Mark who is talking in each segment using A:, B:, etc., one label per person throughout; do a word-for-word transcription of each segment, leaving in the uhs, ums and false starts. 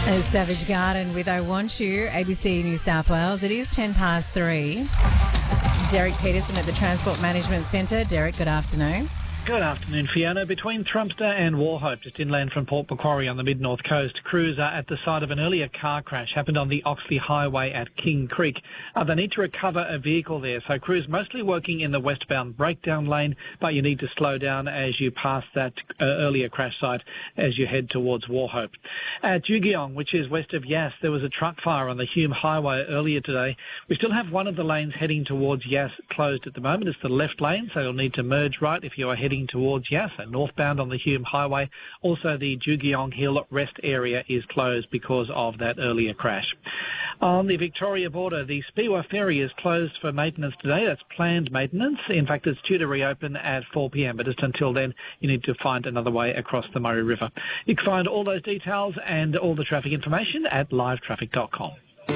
A: As Savage Garden with I Want You, A B C New South Wales. It is ten past three. Derek Peterson at the Transport Management Centre. Derek, good afternoon.
B: Good afternoon, Fiona. Between Trumpster and Warhope, just inland from Port Macquarie on the mid-north coast, crews are at the site of an earlier car crash happened on the Oxley Highway at King Creek. Uh, they need to recover a vehicle there, so crews mostly working in the westbound breakdown lane, but you need to slow down as you pass that uh, earlier crash site as you head towards Warhope. At Jugiong, which is west of Yass, there was a truck fire on the Hume Highway earlier today. We still have one of the lanes heading towards Yass closed at the moment. It's the left lane, so you'll need to merge right if you are heading towards Yass, and northbound on the Hume Highway. Also, the Jugiong Hill rest area is closed because of that earlier crash. On the Victoria border, the Speewah Ferry is closed for maintenance today. That's planned maintenance. In fact, it's due to reopen at four p.m, but just until then, you need to find another way across the Murray River. You can find all those details and all the traffic information at live traffic dot com.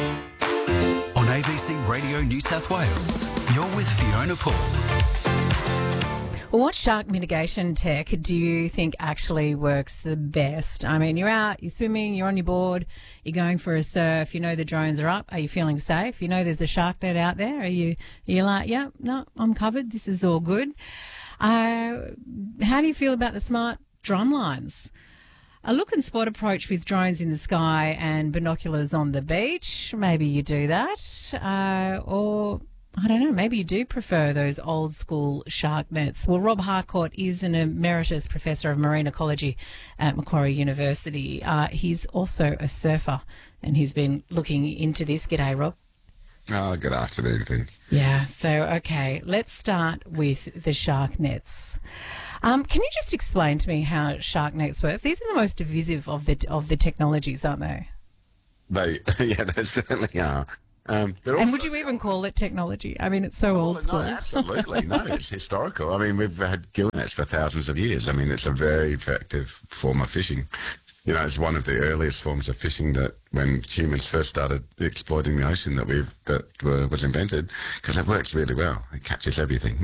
C: On A B C Radio New South Wales, you're with Fiona Paul.
A: Well, what shark mitigation tech do you think actually works the best? I mean, you're out, you're swimming, you're on your board, you're going for a surf, you know the drones are up. Are you feeling safe? You know there's a shark net out there. Are you, are you like, yeah, no, I'm covered. This is all good. Uh, how do you feel about the smart drum lines? A look and spot approach with drones in the sky and binoculars on the beach. Maybe you do that. Uh, or... I don't know, maybe you do prefer those old school shark nets. Well, Rob Harcourt is an emeritus professor of marine ecology at Macquarie University. Uh, he's also a surfer and he's been looking into this. G'day, Rob.
D: Oh, good afternoon, Pete.
A: Yeah, so, okay, let's start with the shark nets. Um, can you just explain to me how shark nets work? These are the most divisive of the, of the technologies, aren't they?
D: They, yeah, they certainly are. Um,
A: and
D: also,
A: would you even call it technology? I mean, it's so
D: oh,
A: old school.
D: No, absolutely. No, it's historical. I mean, we've had gill nets for thousands of years. I mean, it's a very effective form of fishing. You know, it's one of the earliest forms of fishing that when humans first started exploiting the ocean that we've that uh, was invented, because it works really well. It catches everything.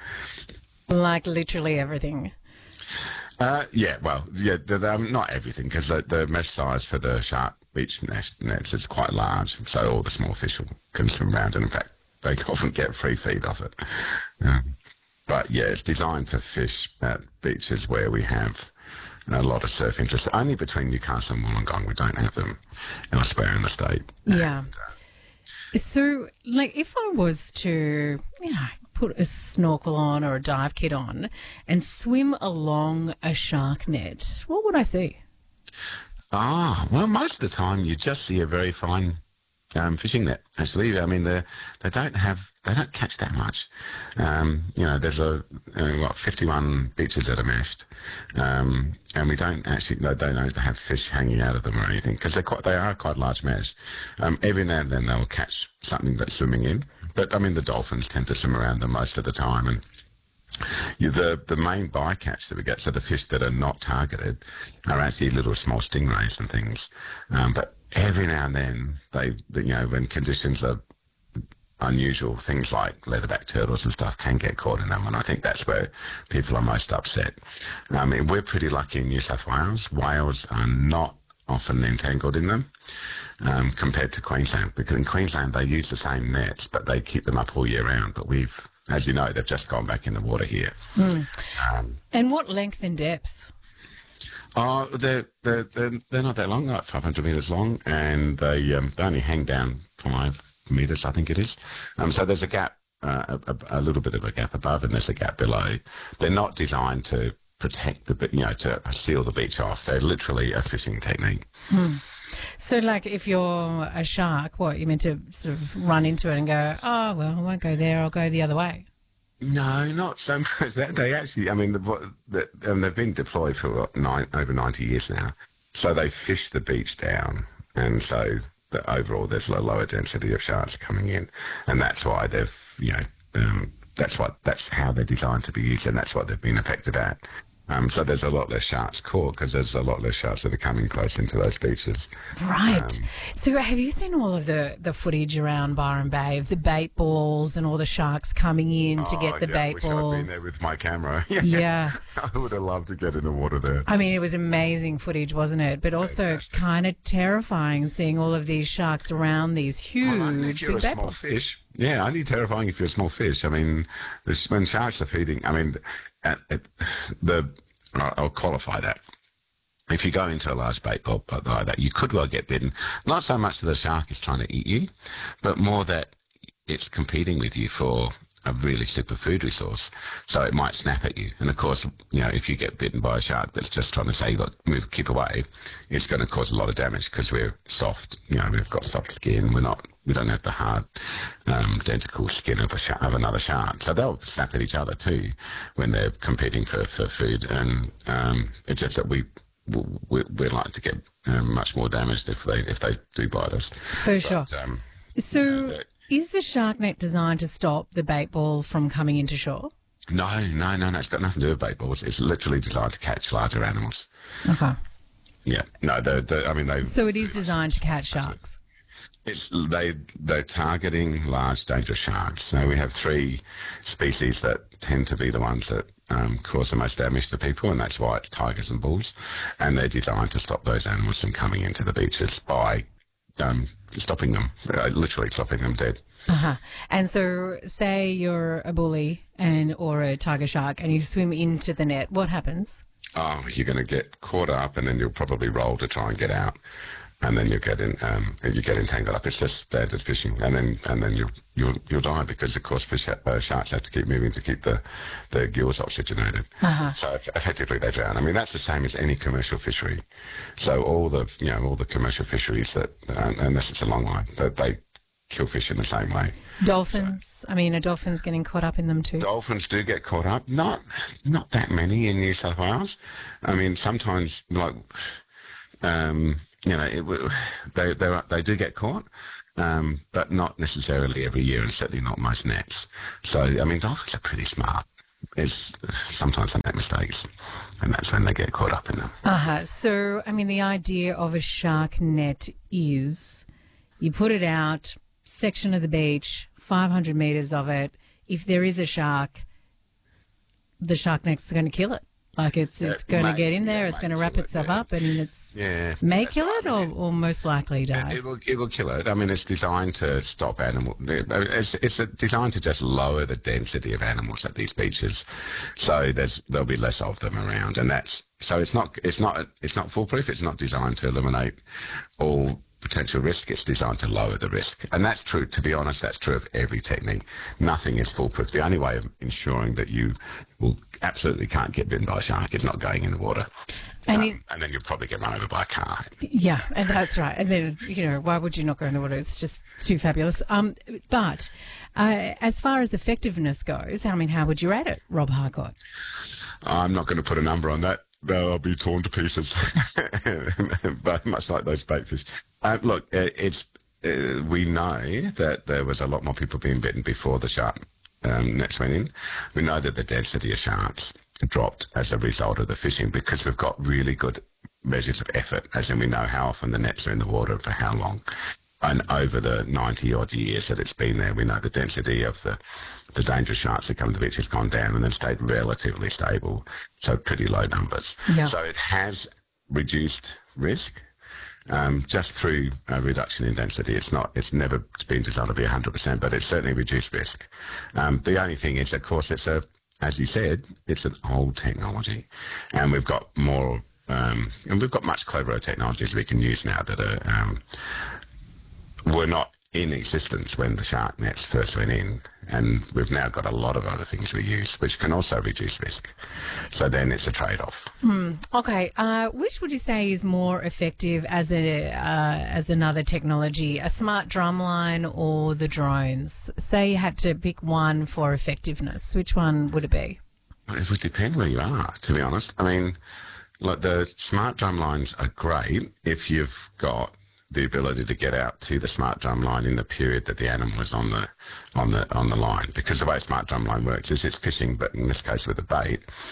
A: Like literally everything.
D: Uh, yeah, well, yeah, the, the, um, not everything, because the, the mesh size for the shark beach nest, nets is quite large, so all the small fish will can swim around, and in fact, they often get free feed off it. Um, but yeah, it's designed to fish at beaches where we have a lot of surf interest. Only between Newcastle and Wollongong, we don't have them elsewhere in the state.
A: Yeah.
D: And, uh,
A: so, like, if I was to, you know, put a snorkel on or a dive kit on and swim along a shark net, what would I see?
D: Ah, well, most of the time you just see a very fine um, fishing net. Actually, I mean, they they don't have they don't catch that much. Um, you know, there's a uh, what fifty-one beaches that are meshed, um, and we don't actually they don't have fish hanging out of them or anything because they're quite they are quite large mesh. Um, every now and then they'll catch something that's swimming in, but I mean the dolphins tend to swim around them most of the time and. Yeah, the the main bycatch that we get, so the fish that are not targeted, are actually little small stingrays and things. Um, but every now and then, they, you know, when conditions are unusual, things like leatherback turtles and stuff can get caught in them, and I think that's where people are most upset. I mean, we're pretty lucky in New South Wales. Whales are not often entangled in them um, compared to Queensland, because in Queensland they use the same nets, but they keep them up all year round. But we've As you know, they've just gone back in the water here.
A: Mm.
D: Um,
A: and what length and depth?
D: Oh, they're, they're, they're, they're not that long, like five hundred metres long, and they, um, they only hang down five metres, I think it is. Um, so there's a gap, uh, a, a little bit of a gap above, and there's a gap below. They're not designed to protect the, you know, to seal the beach off. They're literally a fishing technique.
A: Mm. So, like, if you're a shark, what, you're meant to sort of run into it and go, oh, well, I won't go there, I'll go the other way?
D: No, not so much that. They actually, I mean, the, the, um, they've been deployed for what, nine, over ninety years now. So they fish the beach down, and so the, overall there's a lower density of sharks coming in, and that's why they've, you know, um, that's what that's how they're designed to be used, and that's what they've been effective at. Um, so there's a lot less sharks caught because there's a lot less sharks that are coming close into those beaches.
A: Right.
D: Um,
A: so have you seen all of the, the footage around Byron Bay of the bait balls and all the sharks coming in to
D: oh,
A: get the
D: yeah,
A: bait
D: I wish I'd been
A: balls?
D: there with my camera.
A: Yeah.
D: I would have loved to get in the water there.
A: I mean, it was amazing footage, wasn't it? But also kind of terrifying seeing all of these sharks around these huge
D: Well, if you're
A: big
D: a
A: bait
D: small
A: balls.
D: fish, yeah, only terrifying if you're a small fish. I mean, this, when sharks are feeding, I mean, at, at the I'll I'll qualify that. If you go into a large bait ball like that, you could well get bitten. Not so much that the shark is trying to eat you, but more that it's competing with you for a really super food resource. So it might snap at you. And of course, you know, if you get bitten by a shark that's just trying to say, look, move, keep away, it's going to cause a lot of damage because we're soft. You know, we've got soft skin. We're not, we don't have the hard, um, dental skin of a shark, of another shark. So they'll snap at each other too when they're competing for, for food. And um, it's just that we, we, we're like to get um, much more damaged if they, if they do bite us.
A: For
D: But,
A: sure.
D: Um,
A: So
D: uh,
A: is the shark net designed to stop the bait ball from coming into shore?
D: no, no, no, no. It's got nothing to do with bait balls. It's literally designed to catch larger animals.
A: Okay.
D: Yeah, no, the the I mean they.
A: So it is designed to catch sharks.
D: It's they they're targeting large dangerous sharks. So we have three species that tend to be the ones that um, cause the most damage to people, and that's white tigers and bulls, and they're designed to stop those animals from coming into the beaches by um, stopping them, uh, literally stopping them dead.
A: Uh-huh. And so say you're a bully and or a tiger shark and you swim into the net, what happens?
D: Oh, you're going to get caught up, and then you'll probably roll to try and get out, and then you get in, um, and you get entangled up. It's just standard fishing, and then and then you you'll you'll die because of course fish uh, sharks have to keep moving to keep the the gills oxygenated.
A: Uh-huh.
D: So eff- effectively they drown. I mean that's the same as any commercial fishery. So all the you know all the commercial fisheries that uh, unless it's a long line that they kill fish in the same way.
A: Dolphins? I mean, are dolphins getting caught up in them too?
D: Dolphins do get caught up. Not not that many in New South Wales. I mean, sometimes like um, you know, it, w- they they they do get caught, um, but not necessarily every year, and certainly not most nets. So I mean, dolphins are pretty smart. It's sometimes they make mistakes, and that's when they get caught up in them.
A: Uh-huh. So, I mean, the idea of a shark net is you put it out, section of the beach, five hundred metres of it. If there is a shark, the shark net's going to kill it. Like it's it's
D: Yeah,
A: going to
D: may-
A: get in there,
D: yeah,
A: it's
D: may
A: going to wrap
D: kill it,
A: itself
D: yeah.
A: up, and it's
D: Yeah,
A: may
D: that's
A: kill
D: right.
A: it or, or most likely die.
D: It will, it will kill it. I mean, it's designed to stop animal. It's, it's designed to just lower the density of animals at these beaches, so there's there'll be less of them around, and that's so it's not it's not it's not foolproof. It's not designed to eliminate all potential risk. It's designed to lower the risk, and that's true. To be honest, that's true of every technique. Nothing is foolproof. The only way of ensuring that you will absolutely can't get bitten by a shark is not going in the water.
A: And
D: Um,
A: is-
D: and then you'll probably get run over by a car.
A: Yeah, and that's right. And then, you know, why would you not go in the water? It's just too fabulous. Um, but uh, as far as effectiveness goes, I mean, how would you rate it, Rob Harcourt?
D: I'm not going to put a number on that. They'll be torn to pieces, but much like those baitfish. Uh, look, uh, it's uh, we know that there was a lot more people being bitten before the shark um, nets went in. We know that the density of sharks dropped as a result of the fishing because we've got really good measures of effort, as in we know how often the nets are in the water and for how long. And over the ninety odd years that it's been there, we know the density of the, the dangerous sharks that come to the beach has gone down and then stayed relatively stable, so pretty low numbers.
A: Yeah.
D: So it has reduced risk um, just through a reduction in density. It's not, it's never been designed to be one hundred percent, but it's certainly reduced risk. Um, the only thing is, of course, it's a, as you said, it's an old technology, and we've got more, um, and we've got much cleverer technologies we can use now that are. Um, were not in existence when the shark nets first went in, and we've now got a lot of other things we use which can also reduce risk. So then it's a trade-off.
A: Okay, uh, which would you say is more effective as a uh, as another technology, a smart drumline or the drones? Say you had to pick one for effectiveness, which one would it be?
D: It would depend where you are, to be honest. I mean, like the smart drum lines are great if you've got the ability to get out to the smart drum line in the period that the animal is on the on the on the line, because the way a smart drum line works is it's fishing, but in this case with a bait,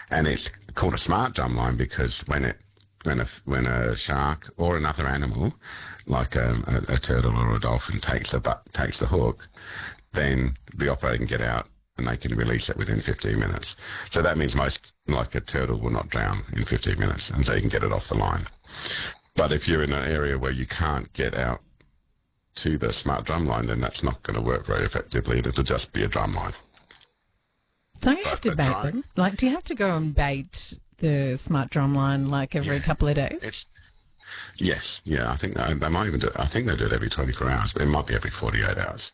D: And it's called a smart drumline because when it when a when a shark or another animal, like a, a, a turtle or a dolphin, takes the bu- takes the hook, then the operator can get out and they can release it within fifteen minutes. So that means most, like a turtle, will not drown in fifteen minutes, and so you can get it off the line. But if you're in an area where you can't get out to the smart drumline, then that's not going to work very effectively. It'll just be a drumline.
A: Don't you have to
D: But
A: bait
D: dry-
A: them? Like, do you have to go and bait the smart drumline like every couple of days?
D: It's, yes, yeah, I think they, they might even do it. I think they do it every twenty-four hours, but it might be every forty-eight hours.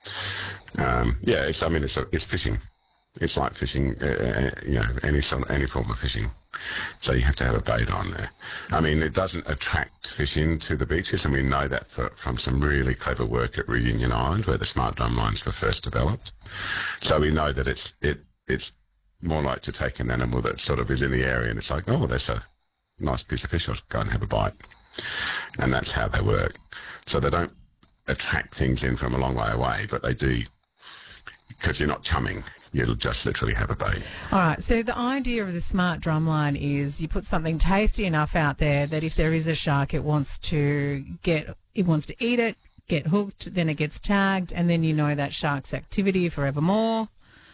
D: Um, yeah, it's, I mean, it's a, it's fishing. It's like fishing, uh, uh, you know, any sort, any form of fishing. So you have to have a bait on there. I mean, it doesn't attract fish into the beaches, and we know that for, from some really clever work at Reunion Island, where the smart drum lines were first developed. So we know that it's it it's more like to take an animal that sort of is in the area, and it's like, oh, there's a nice piece of fish, I'll go and have a bite. And that's how they work. So they don't attract things in from a long way away, but they do, because you're not chumming. You'll just literally have a bait.
A: All right, so the idea of the smart drumline is you put something tasty enough out there that if there is a shark, it wants to get, it wants to eat it, get hooked, then it gets tagged, and then you know that shark's activity forevermore.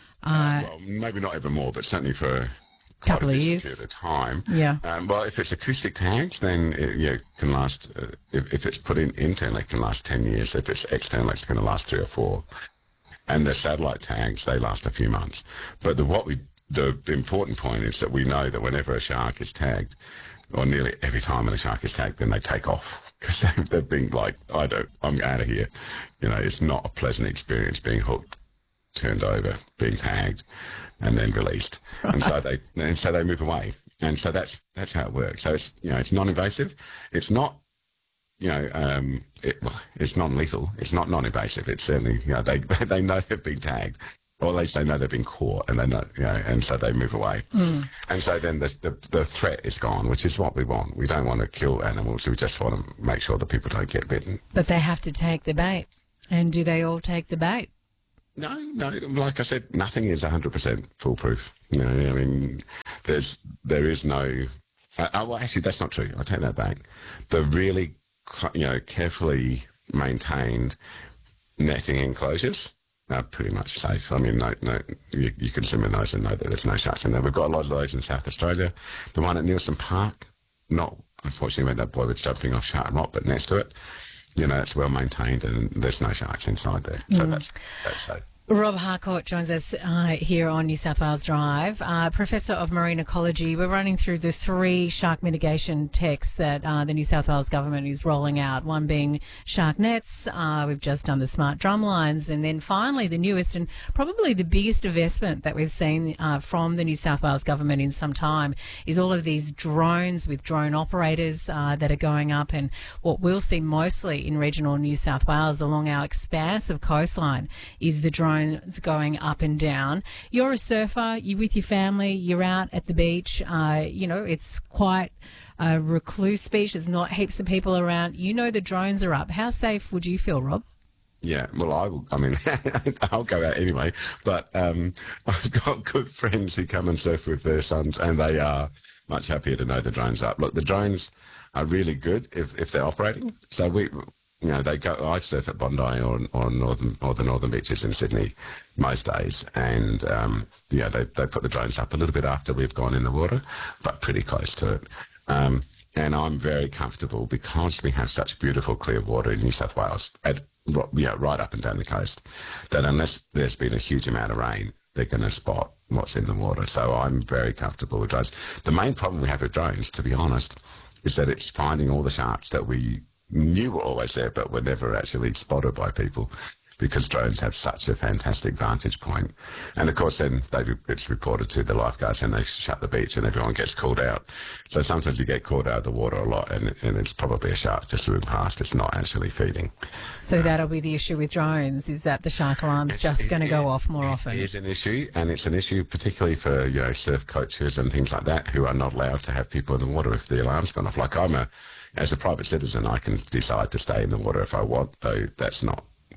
A: Uh,
D: well, maybe not even more, but certainly for a
A: couple of
D: decent
A: years
D: period of time.
A: Yeah.
D: Um, well, if it's acoustic tags, then it yeah, can last. Uh, if, if it's put in internally, it can last ten years. If it's externally, it's going to last three or four. And the satellite tags, they last a few months. But the, what we, the important point is that we know that whenever a shark is tagged, or nearly every time when a shark is tagged, then they take off. Because they've, they've been like, I don't, I'm out of here. You know, it's not a pleasant experience being hooked, turned over, being tagged, and then released. And so they, and so they move away. And so that's, that's how it works. So it's, you know, it's non-invasive. It's not, you know, um, it, well, it's non-lethal. It's not non-invasive. It's certainly, you know, they they know they've been tagged, or at least they know they've been caught, and they know, you know, and so they move away. Mm. And so then the, the the threat is gone, which is what we want. We don't want to kill animals. We just want to make sure that people don't get bitten.
A: But they have to take the bait. And do they all take the bait?
D: No, no. Like I said, nothing is one hundred percent foolproof. You know, I mean, there's there is no. Uh, oh, well, actually, that's not true. I take that back. The really you know, carefully maintained netting enclosures are pretty much safe. I mean, no, no, you, you can swim in those and know that there's no sharks in there. We've got a lot of those in South Australia. The one at Nielsen Park, not unfortunately when that boy was jumping off Shark Rock, but next to it, you know, it's well maintained and there's no sharks inside there. So mm. that's that's safe.
A: Rob Harcourt joins us uh, here on New South Wales Drive, uh, Professor of Marine Ecology. We're running through the three shark mitigation techs that uh, the New South Wales government is rolling out, one being shark nets. Uh, we've just done the smart drum lines. And then finally, the newest and probably the biggest investment that we've seen uh, from the New South Wales government in some time is all of these drones with drone operators uh, that are going up. And what we'll see mostly in regional New South Wales along our expansive coastline is the drone going up and down. You're a surfer, you're with your family, you're out at the beach, uh, you know, it's quite a recluse beach, there's not heaps of people around. You know the drones are up. How safe would you feel, Rob?
D: Yeah, well, I will, I mean, I'll go out anyway, but um, I've got good friends who come and surf with their sons, and they are much happier to know the drones are up. Look, the drones are really good if, if they're operating. So we... You know, they go. I surf at Bondi or, or northern or the northern beaches in Sydney most days, and um, yeah, they they put the drones up a little bit after we've gone in the water, but pretty close to it. Um, and I'm very comfortable because we have such beautiful clear water in New South Wales, at yeah, right up and down the coast, that unless there's been a huge amount of rain, they're going to spot what's in the water. So I'm very comfortable with drones. The main problem we have with drones, to be honest, is that it's finding all the sharks that we knew were always there, but were never actually spotted by people, because drones have such a fantastic vantage point. And of course, then they, it's reported to the lifeguards, and they shut the beach, and everyone gets called out. So sometimes you get called out of the water a lot, and, and it's probably a shark just swimming past. It's not actually feeding.
A: So that'll be the issue with drones, is that the shark alarm's
D: it's,
A: just going to
D: it,
A: go off more often.
D: It is an issue, and it's an issue particularly for, you know, surf coaches and things like that, who are not allowed to have people in the water if the alarm's gone off. Like I'm a As a private citizen, I can decide to stay in the water if I want, though that's not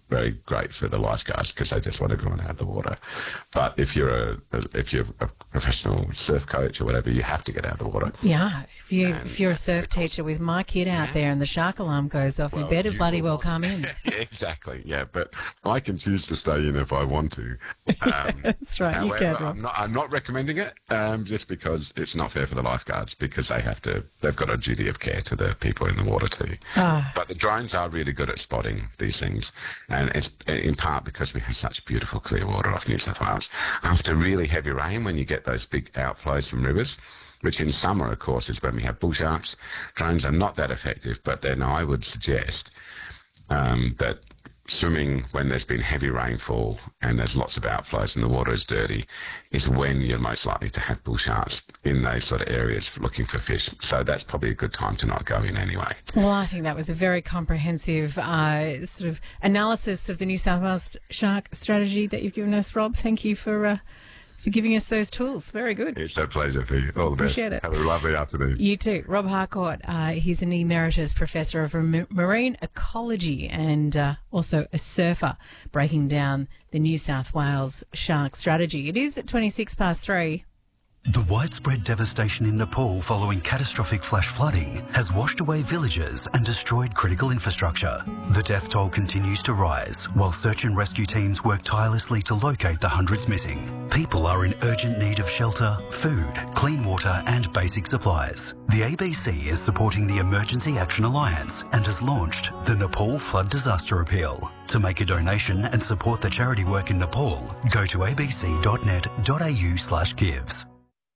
D: very great for the lifeguards because they just want everyone out of the water. But if you're a, if you're a professional surf coach or whatever, you have to get out of the water.
A: Yeah, if you if you're a surf teacher with my kid out there and the shark alarm goes off,
D: Well,
A: you better
D: you
A: bloody
D: will
A: well
D: want-
A: come in.
D: Yeah, exactly. Yeah, but I can choose to stay in if I want to. Um,
A: That's right, you
D: however,
A: can, Rob.
D: I'm not. I'm not recommending it, um, just because it's not fair for the lifeguards because they have to. They've got a duty of care to the people in the water too.
A: Ah.
D: But the drones are really good at spotting these things, and it's in part because we have such beautiful clear water off New South Wales. After really heavy rain, when you get those big outflows from rivers, which in summer, of course, is when we have bull sharks, drones are not that effective. But then I would suggest um, that swimming when there's been heavy rainfall and there's lots of outflows and the water is dirty is when you're most likely to have bull sharks in those sort of areas looking for fish. So that's probably a good time to not go in anyway.
A: Well, I think that was a very comprehensive uh, sort of analysis of the New South Wales shark strategy that you've given us, Rob. Thank you for uh, for giving us those tools. Very good.
D: It's a pleasure for you. All the best.
A: Appreciate it.
D: Have a lovely afternoon.
A: You too. Rob Harcourt, uh, he's an emeritus professor of m- marine ecology and uh, also a surfer, breaking down the New South Wales shark strategy. It is at twenty-six past three.
C: The widespread devastation in Nepal following catastrophic flash flooding has washed away villages and destroyed critical infrastructure. The death toll continues to rise while search and rescue teams work tirelessly to locate the hundreds missing. People are in urgent need of shelter, food, clean water and basic supplies. The A B C is supporting the Emergency Action Alliance and has launched the Nepal Flood Disaster Appeal. To make a donation and support the charity work in Nepal, go to abc.net.au slash gives.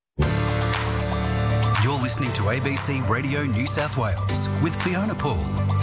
C: You're listening to A B C Radio New South Wales with Fiona Poole.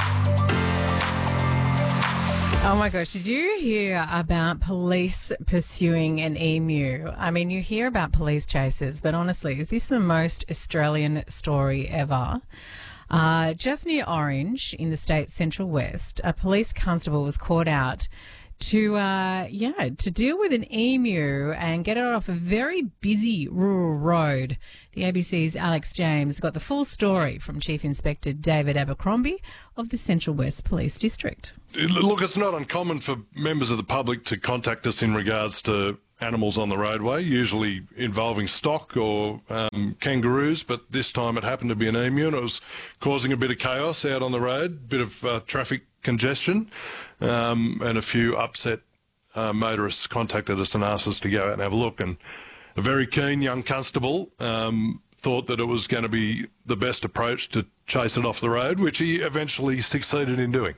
A: Oh my gosh, did you hear about police pursuing an emu? I mean, you hear about police chases, but honestly, is this the most Australian story ever? Uh, just near Orange in the state's Central West, a police constable was caught out to, uh, yeah, to deal with an emu and get her off a very busy rural road. The A B C's Alex James got the full story from Chief Inspector David Abercrombie of the Central West Police District.
E: Look, it's not uncommon for members of the public to contact us in regards to animals on the roadway, usually involving stock or um, kangaroos, but this time it happened to be an emu and it was causing a bit of chaos out on the road, a bit of uh, traffic congestion, um, and a few upset uh, motorists contacted us and asked us to go out and have a look. And a very keen young constable um, thought that it was going to be the best approach to chase it off the road, which he eventually succeeded in doing.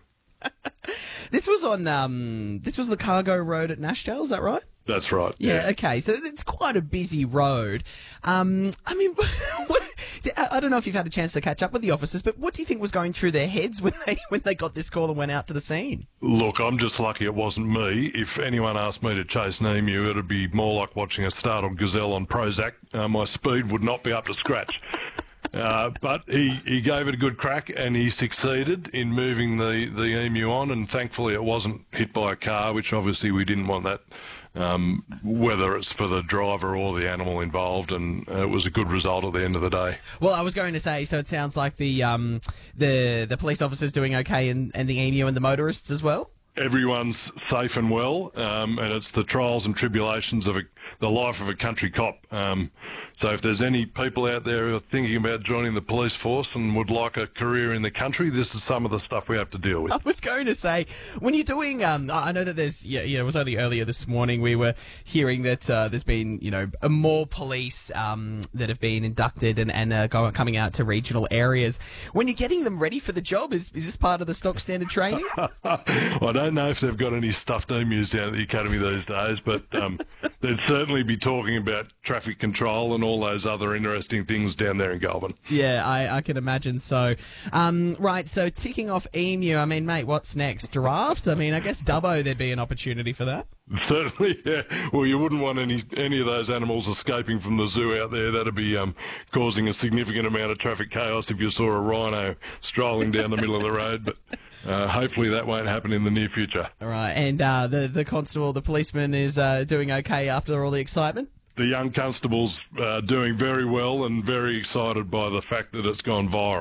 F: This was on, um, this was the cargo road at Nashdale, is that right?
E: That's right.
F: Yeah, okay. So it's quite a busy road. Um, I mean, what, I don't know if you've had a chance to catch up with the officers, but what do you think was going through their heads when they when they got this call and went out to the scene?
E: Look, I'm just lucky it wasn't me. If anyone asked me to chase an emu, it'd be more like watching a startled gazelle on Prozac. Uh, my speed would not be up to scratch. Uh, but he, he gave it a good crack and he succeeded in moving the, the emu on, and thankfully it wasn't hit by a car, which obviously we didn't want that, um, whether it's for the driver or the animal involved, and uh, it was a good result at the end of the day.
F: Well, I was going to say, so it sounds like the um, the the police officers doing okay, and, and the emu and the motorists as well?
E: Everyone's safe and well, um, and it's the trials and tribulations of a, the life of a country cop. Um, so if there's any people out there who are thinking about joining the police force and would like a career in the country, this is some of the stuff we have to deal with.
F: I was going to say, when you're doing, um, I know that there's, yeah, you know, it was only earlier this morning we were hearing that uh, there's been, you know, more police um, that have been inducted and, and uh, go, coming out to regional areas. When you're getting them ready for the job, is, is this part of the stock standard training?
E: I don't know if they've got any stuffed emus down at the academy these days, but um, they'd certainly be talking about traffic control and all those other interesting things down there in Goulburn.
F: Yeah, I, I can imagine so. Um, right, so ticking off emu, I mean, mate, what's next? Giraffes? I mean, I guess Dubbo, there'd be an opportunity for that.
E: Certainly, yeah. Well, you wouldn't want any any of those animals escaping from the zoo out there. That'd be um, causing a significant amount of traffic chaos if you saw a rhino strolling down the middle of the road, but uh, hopefully that won't happen in the near future.
F: All right, and uh, the, the constable, the policeman, is uh, doing okay after all the excitement?
E: The young constable's uh, doing very well and very excited by the fact that it's gone viral.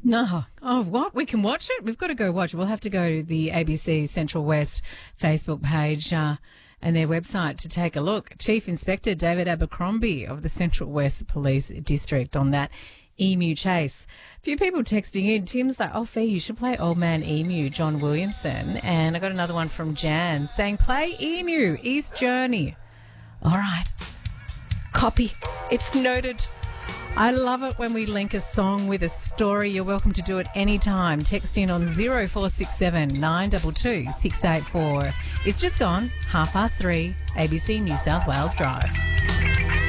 A: No. Oh, what? We can watch it? We've got to go watch it. We'll have to go to the A B C Central West Facebook page uh, and their website to take a look. Chief Inspector David Abercrombie of the Central West Police District on that emu chase. A few people texting in. Tim's like, oh, Fee, you should play Old Man Emu, John Williamson. And I got another one from Jan saying, play Emu, East Journey. All right. Copy. It's noted. I love it when we link a song with a story. You're welcome to do it anytime. Text in on zero four six seven nine two two six eight four. It's just gone half past three, A B C New South Wales Drive.